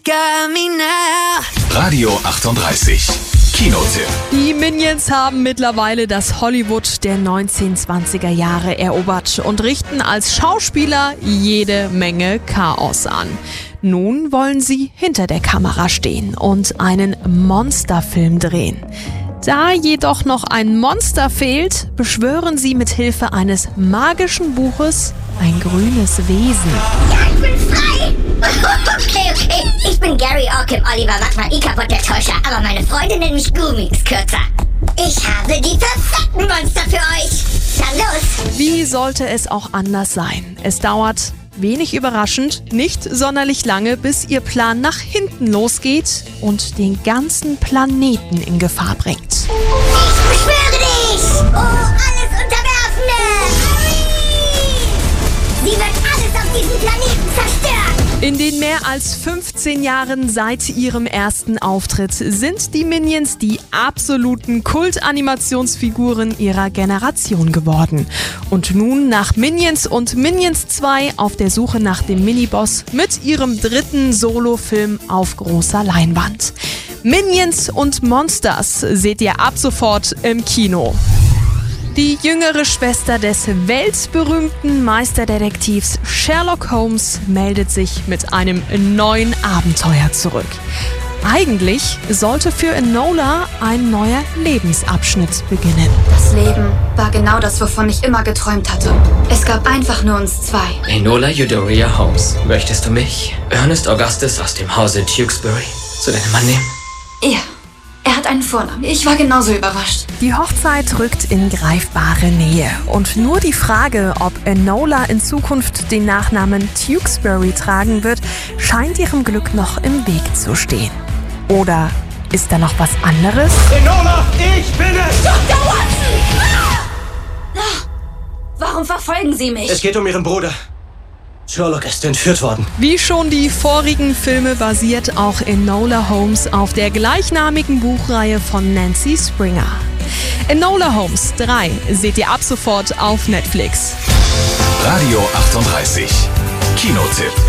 Got me now. Radio 38. Kinotipp. Die Minions haben mittlerweile das Hollywood der 1920er Jahre erobert und richten als Schauspieler jede Menge Chaos an. Nun wollen sie hinter der Kamera stehen und einen Monsterfilm drehen. Da jedoch noch ein Monster fehlt, beschwören sie mit Hilfe eines magischen Buches ein grünes Wesen. Ja, ich bin frei! Okay. Ich bin Gary Orkim Oliver Matman Ikapot der Täuscher, aber meine Freunde nennen mich Gumix kürzer. Ich habe die perfekten Monster für euch. Dann los! Wie sollte es auch anders sein? Es dauert, wenig überraschend, nicht sonderlich lange, bis ihr Plan nach hinten losgeht und den ganzen Planeten in Gefahr bringt. Ich beschwöre dich! Oh, alles Unterwerfende! Sie wird alles auf diesem Planeten zerstören! In den mehr als 15 Jahren seit ihrem ersten Auftritt sind die Minions die absoluten Kultanimationsfiguren ihrer Generation geworden. Und nun nach Minions und Minions 2 auf der Suche nach dem Miniboss mit ihrem dritten Solofilm auf großer Leinwand. Minions und Monsters seht ihr ab sofort im Kino. Die jüngere Schwester des weltberühmten Meisterdetektivs Sherlock Holmes meldet sich mit einem neuen Abenteuer zurück. Eigentlich sollte für Enola ein neuer Lebensabschnitt beginnen. Das Leben war genau das, wovon ich immer geträumt hatte. Es gab einfach nur uns zwei. Enola Eudora Holmes, möchtest du mich, Ernest Augustus aus dem Hause Tewkesbury, zu deinem Mann nehmen? Ja, er hat einen Vornamen. Ich war genauso überrascht. Die Hochzeit rückt in greifbare Nähe. Und nur die Frage, ob Enola in Zukunft den Nachnamen Tewkesbury tragen wird, scheint ihrem Glück noch im Weg zu stehen. Oder ist da noch was anderes? Enola, ich bin es! Dr. Watson! Warum verfolgen Sie mich? Es geht um Ihren Bruder. Sherlock ist entführt worden. Wie schon die vorigen Filme basiert auch Enola Holmes auf der gleichnamigen Buchreihe von Nancy Springer. Enola Holmes 3 seht ihr ab sofort auf Netflix. Radio 38. Kinotipp.